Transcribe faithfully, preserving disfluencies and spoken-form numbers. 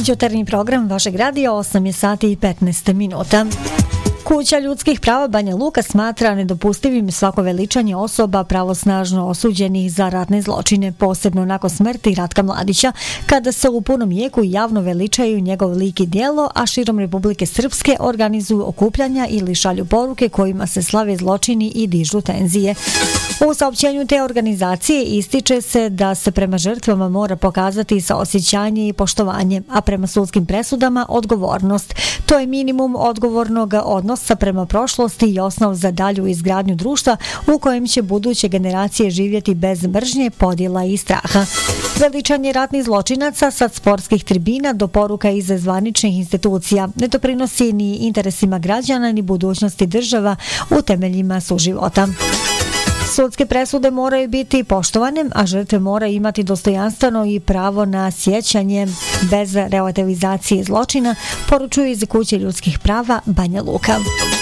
Jutarnji program vašeg radija, osam je sati i petnaest minuta. Kuća ljudskih prava Banja Luka smatra nedopustivim svako veličanje osoba pravosnažno osuđenih za ratne zločine, posebno nakon smrti Ratka Mladića, kada se u punom jeku javno veličaju njegov lik i djelo, a širom Republike Srpske organizuju okupljanja ili šalju poruke kojima se slave zločini i dižu tenzije. U saopćenju te organizacije ističe se da se prema žrtvama mora pokazati saosjećanje i poštovanje, a prema sudskim presudama odgovornost. To je minimum odgovornog odnosa prema prošlosti i osnov za dalju izgradnju društva u kojem će buduće generacije živjeti bez mržnje, podjela i straha. Veličanje ratnih zločinaca sa sportskih tribina do poruka iz zvaničnih institucija ne doprinosi ni interesima građana ni budućnosti država u temeljima suživota. Sudske presude moraju biti poštovane, a žrtve moraju imati dostojanstveno i pravo na sjećanje bez relativizacije zločina, poručuju iz Kuće ljudskih prava Banja Luka.